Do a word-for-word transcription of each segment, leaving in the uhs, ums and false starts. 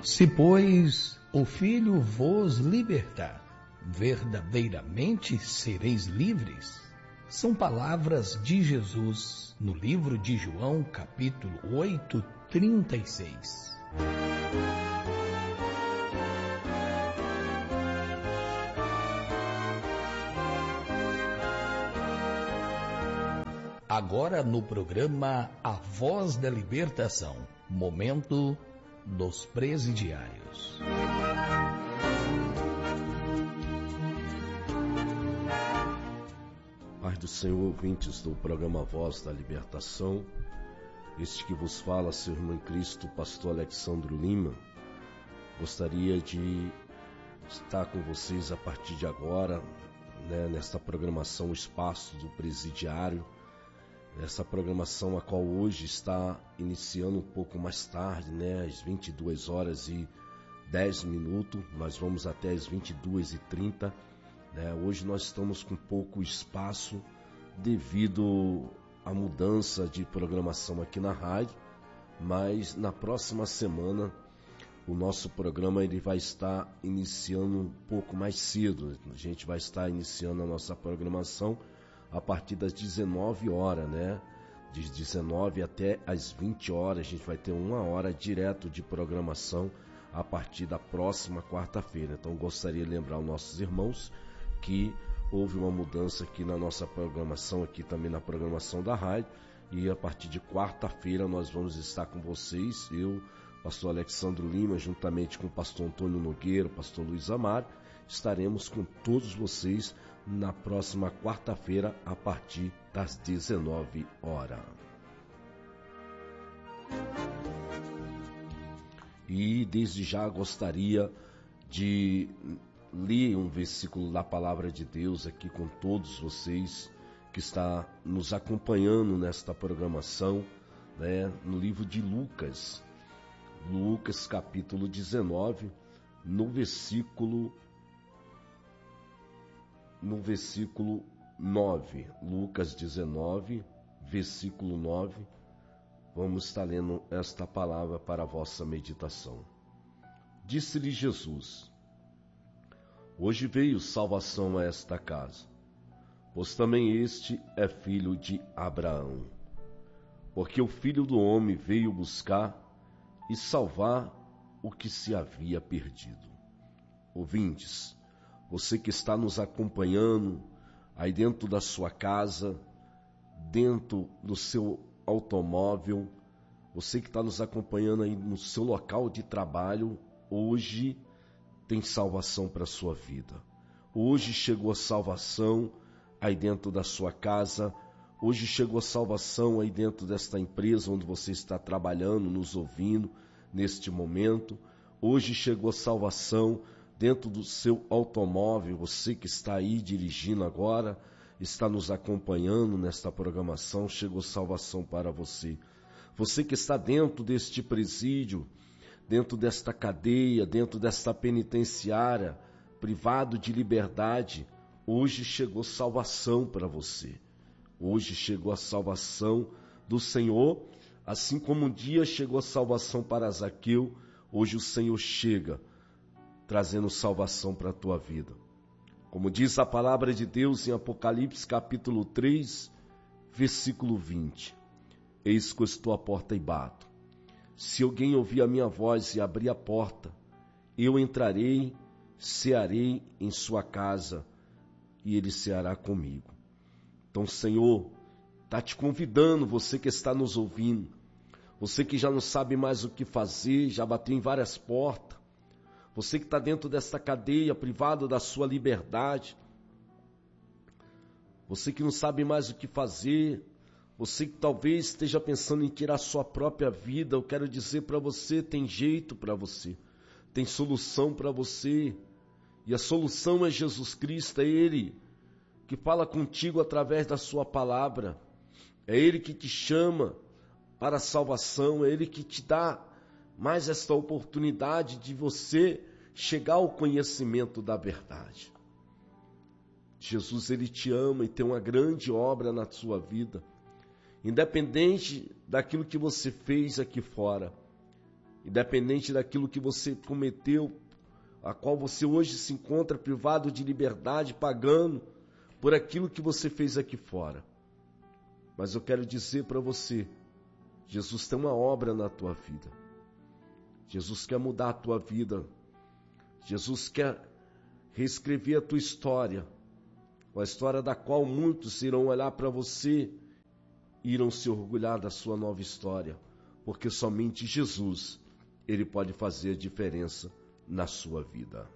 Se, pois, o Filho vos libertar, verdadeiramente sereis livres. São palavras de Jesus no livro de João, capítulo oito, trinta e seis. Agora no programa A Voz da Libertação, momento dos presidiários. Paz do Senhor, ouvintes do programa A Voz da Libertação. Este que vos fala, seu irmão em Cristo, pastor Alexandro Lima. Gostaria de estar com vocês a partir de agora, né, nesta programação Espaço do Presidiário. Essa programação a qual hoje está iniciando um pouco mais tarde, né, às vinte e duas horas e dez minutos, nós vamos até às vinte e duas e trinta, né? Hoje nós estamos com pouco espaço devido à mudança de programação aqui na rádio, mas na próxima semana o nosso programa ele vai estar iniciando um pouco mais cedo. A gente vai estar iniciando a nossa programação a partir das dezenove horas, né? De dezenove até as vinte horas, a gente vai ter uma hora direto de programação a partir da próxima quarta-feira. Então, gostaria de lembrar aos nossos irmãos que houve uma mudança aqui na nossa programação, aqui também na programação da rádio, e a partir de quarta-feira nós vamos estar com vocês, eu, pastor Alexandro Lima, juntamente com o pastor Antônio Nogueira, pastor Luiz Amaro, estaremos com todos vocês na próxima quarta-feira a partir das dezenove horas. E desde já gostaria de ler um versículo da palavra de Deus aqui com todos vocês que está nos acompanhando nesta programação, né, no livro de Lucas, Lucas capítulo dezenove, no versículo no versículo nove, Lucas dezenove, versículo nove, vamos estar lendo esta palavra para a vossa meditação. Disse-lhe Jesus: hoje veio salvação a esta casa, pois também este é filho de Abraão, porque o Filho do Homem veio buscar e salvar o que se havia perdido. Ouvintes, você que está nos acompanhando aí dentro da sua casa, dentro do seu automóvel, você que está nos acompanhando aí no seu local de trabalho, hoje tem salvação para a sua vida. Hoje chegou a salvação aí dentro da sua casa, hoje chegou a salvação aí dentro desta empresa onde você está trabalhando, nos ouvindo neste momento. Hoje chegou a salvação dentro do seu automóvel, você que está aí dirigindo agora, está nos acompanhando nesta programação, chegou salvação para você. Você que está dentro deste presídio, dentro desta cadeia, dentro desta penitenciária, privado de liberdade, hoje chegou salvação para você. Hoje chegou a salvação do Senhor, assim como um dia chegou a salvação para Zaqueu, hoje o Senhor chega trazendo salvação para a tua vida. Como diz a palavra de Deus em Apocalipse capítulo três, versículo vinte. Eis que eu estou à porta e bato. Se alguém ouvir a minha voz e abrir a porta, eu entrarei, cearei em sua casa e ele ceará comigo. Então, Senhor, está te convidando, você que está nos ouvindo, você que já não sabe mais o que fazer, já bateu em várias portas, você que está dentro desta cadeia, privado da sua liberdade, você que não sabe mais o que fazer, você que talvez esteja pensando em tirar sua própria vida, eu quero dizer para você, tem jeito para você, tem solução para você, e a solução é Jesus Cristo, é Ele que fala contigo através da sua palavra, é Ele que te chama para a salvação, é Ele que te dá mais esta oportunidade de você chegar ao conhecimento da verdade. Jesus, Ele te ama e tem uma grande obra na sua vida. Independente daquilo que você fez aqui fora, independente daquilo que você cometeu, a qual você hoje se encontra privado de liberdade, pagando por aquilo que você fez aqui fora. Mas eu quero dizer para você, Jesus tem uma obra na tua vida. Jesus quer mudar a tua vida. Jesus quer reescrever a tua história, a história da qual muitos irão olhar para você e irão se orgulhar da sua nova história, porque somente Jesus, Ele pode fazer a diferença na sua vida.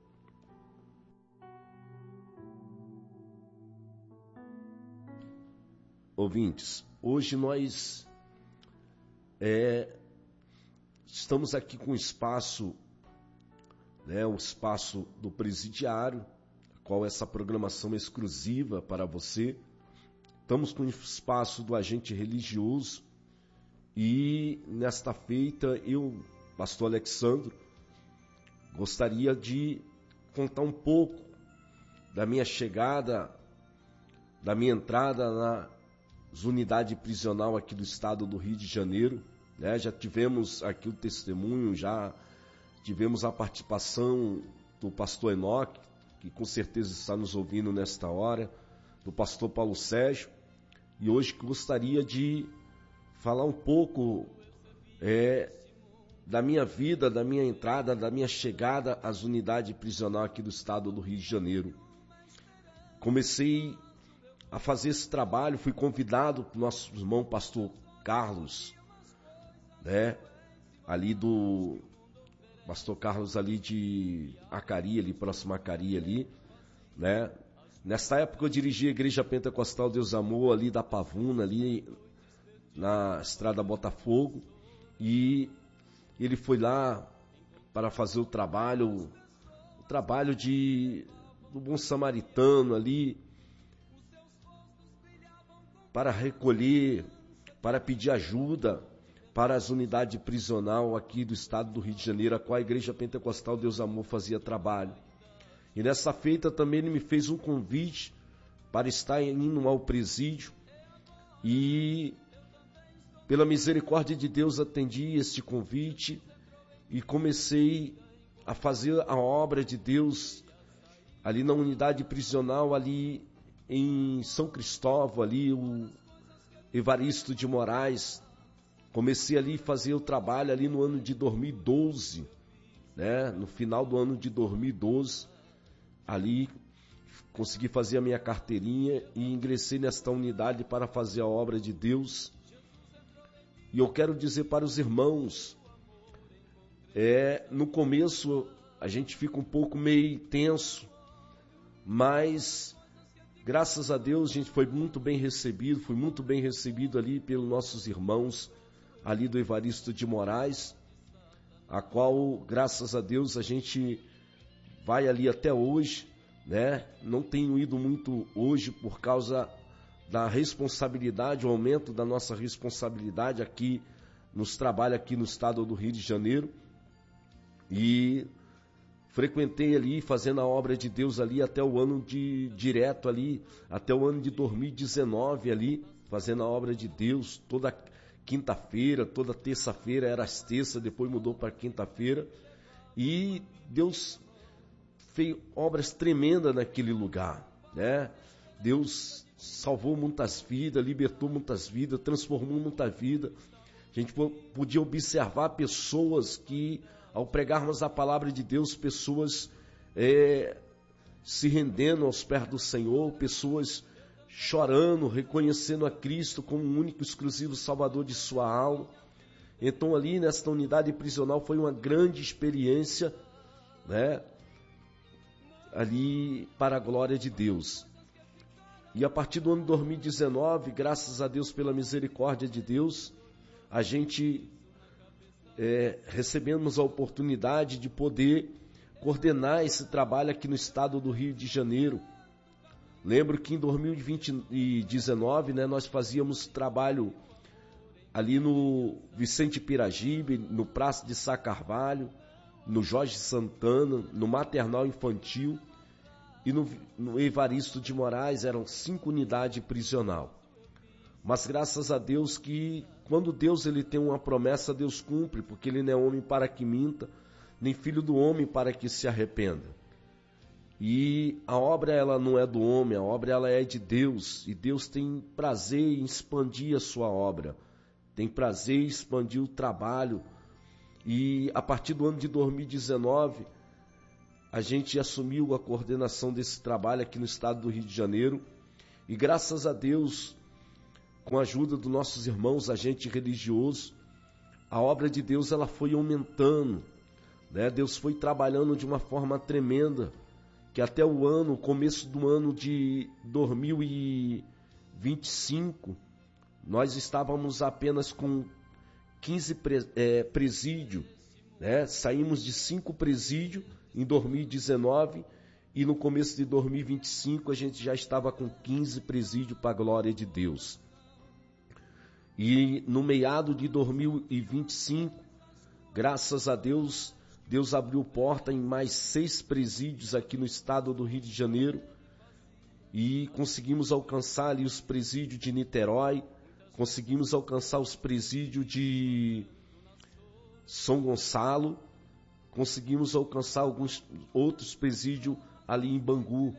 Ouvintes, hoje nós é, estamos aqui com o espaço, né, o espaço do presidiário, qual essa programação é exclusiva para você. Estamos com o espaço do agente religioso e nesta feita eu, pastor Alexandro, gostaria de contar um pouco da minha chegada, da minha entrada na unidade prisional aqui do estado do Rio de Janeiro, né? Já tivemos aqui o testemunho, já tivemos a participação do pastor Enoque, que com certeza está nos ouvindo nesta hora, do pastor Paulo Sérgio, e hoje gostaria de falar um pouco é, da minha vida, da minha entrada, da minha chegada às unidades prisional aqui do estado do Rio de Janeiro. Comecei a fazer esse trabalho, fui convidado pelo nosso irmão pastor Carlos, né, ali do pastor Carlos ali de Acari, ali próximo a Acari ali, né. Nessa época eu dirigi a Igreja Pentecostal Deus Amor ali da Pavuna, ali na estrada Botafogo, e ele foi lá para fazer o trabalho, o trabalho de do bom samaritano ali, para recolher, para pedir ajuda para as unidades prisional aqui do estado do Rio de Janeiro, a qual a Igreja Pentecostal Deus Amor fazia trabalho. E nessa feita também ele me fez um convite para estar indo ao presídio e, pela misericórdia de Deus, atendi este convite e comecei a fazer a obra de Deus ali na unidade prisional, ali em São Cristóvão, ali o Evaristo de Moraes. Comecei ali a fazer o trabalho ali no ano de dois mil e doze, né? No final do ano de dois mil e doze, ali consegui fazer a minha carteirinha e ingressei nesta unidade para fazer a obra de Deus. E eu quero dizer para os irmãos, é, no começo a gente fica um pouco meio tenso, mas graças a Deus a gente foi muito bem recebido, fui muito bem recebido ali pelos nossos irmãos ali do Evaristo de Moraes, a qual, graças a Deus, a gente vai ali até hoje, né? Não tenho ido muito hoje por causa da responsabilidade, o aumento da nossa responsabilidade aqui, nos trabalha aqui no estado do Rio de Janeiro, e frequentei ali, fazendo a obra de Deus ali até o ano de, direto ali, até o ano de dois mil e dezenove ali, fazendo a obra de Deus, toda quinta-feira, toda terça-feira, era as terças, depois mudou para quinta-feira, e Deus fez obras tremendas naquele lugar, né? Deus salvou muitas vidas, libertou muitas vidas, transformou muita vida. A gente podia observar pessoas que, ao pregarmos a palavra de Deus, pessoas é, se rendendo aos pés do Senhor, pessoas chorando, reconhecendo a Cristo como o único e exclusivo Salvador de sua alma. Então ali nesta unidade prisional foi uma grande experiência, né? Ali para a glória de Deus. E a partir do ano dois mil e dezenove, graças a Deus, pela misericórdia de Deus, a gente é, recebemos a oportunidade de poder coordenar esse trabalho aqui no estado do Rio de Janeiro. Lembro que em dois mil e dezenove, né, nós fazíamos trabalho ali no Vicente Piragibe, no Praça de Sá Carvalho, no Jorge Santana, no Maternal Infantil e no, no Evaristo de Moraes. Eram cinco unidades prisional. Mas graças a Deus que quando Deus ele tem uma promessa, Deus cumpre, porque ele não é homem para que minta, nem filho do homem para que se arrependa. E a obra ela não é do homem, a obra ela é de Deus, e Deus tem prazer em expandir a sua obra, tem prazer em expandir o trabalho. E a partir do ano de dois mil e dezenove, a gente assumiu a coordenação desse trabalho aqui no estado do Rio de Janeiro, e graças a Deus, com a ajuda dos nossos irmãos, agentes religiosos, a obra de Deus ela foi aumentando, né? Deus foi trabalhando de uma forma tremenda, que até o ano, começo do ano de dois mil e vinte e cinco, nós estávamos apenas com quinze é, presídios, né? Saímos de cinco presídios em dois mil e dezenove e no começo de dois mil e vinte e cinco a gente já estava com quinze presídios para a glória de Deus. E no meado de dois mil e vinte e cinco, graças a Deus, Deus abriu porta em mais seis presídios aqui no estado do Rio de Janeiro e conseguimos alcançar ali os presídios de Niterói, conseguimos alcançar os presídios de São Gonçalo, conseguimos alcançar alguns outros presídios ali em Bangu.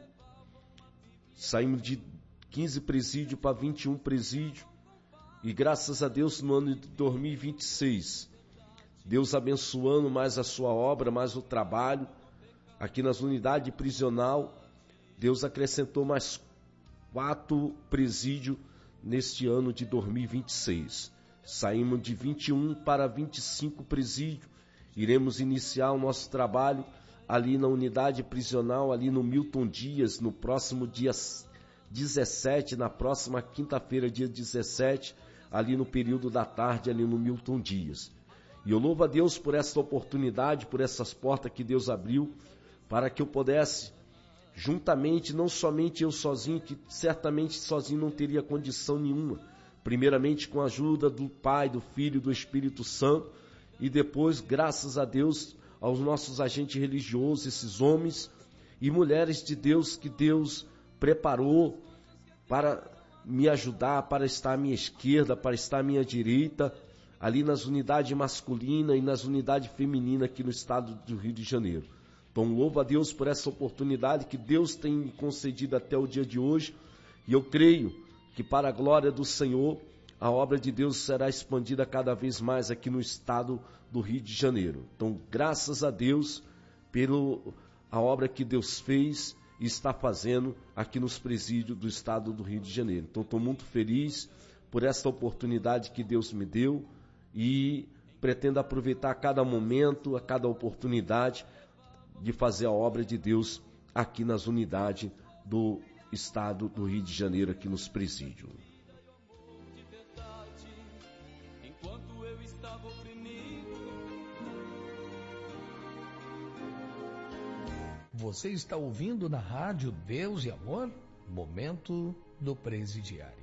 Saímos de quinze presídios para vinte e um presídios e graças a Deus no ano de dois mil e vinte e seis, Deus abençoando mais a sua obra, mais o trabalho, aqui nas unidades prisional, Deus acrescentou mais quatro presídios neste ano de dois mil e vinte e seis. Saímos de vinte e um para vinte e cinco presídios, iremos iniciar o nosso trabalho ali na unidade prisional, ali no Milton Dias, no próximo dia dezessete, na próxima quinta-feira, dia dezessete, ali no período da tarde, ali no Milton Dias. E eu louvo a Deus por essa oportunidade, por essas portas que Deus abriu, para que eu pudesse, juntamente, não somente eu sozinho, que certamente sozinho não teria condição nenhuma, primeiramente com a ajuda do Pai, do Filho e do Espírito Santo, e depois, graças a Deus, aos nossos agentes religiosos, esses homens e mulheres de Deus que Deus preparou para me ajudar, para estar à minha esquerda, para estar à minha direita, ali nas unidades masculinas e nas unidades femininas aqui no estado do Rio de Janeiro. Então louvo a Deus por essa oportunidade que Deus tem me concedido até o dia de hoje, e eu creio que para a glória do Senhor, a obra de Deus será expandida cada vez mais aqui no estado do Rio de Janeiro. Então graças a Deus pela a obra que Deus fez e está fazendo aqui nos presídios do estado do Rio de Janeiro. Então estou muito feliz por essa oportunidade que Deus me deu, e pretendo aproveitar a cada momento, a cada oportunidade de fazer a obra de Deus aqui nas unidades do estado do Rio de Janeiro, aqui nos presídios. Você está ouvindo na rádio Deus e Amor, Momento do Presidiário.